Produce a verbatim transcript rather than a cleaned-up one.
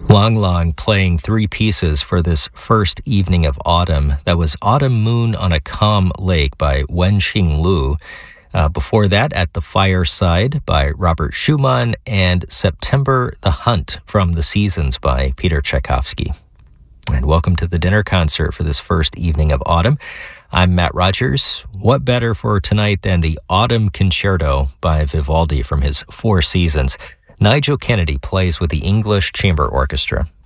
Lang Lang playing three pieces for this first evening of autumn. That was Autumn Moon on a Calm Lake by Wenxing Lu. Uh, before that, At the Fireside by Robert Schumann, and September the Hunt from The Seasons by Peter Tchaikovsky. And welcome to the dinner concert for this first evening of autumn. I'm Matt Rogers. What better for tonight than the Autumn Concerto by Vivaldi from his Four Seasons? Nigel Kennedy plays with the English Chamber Orchestra.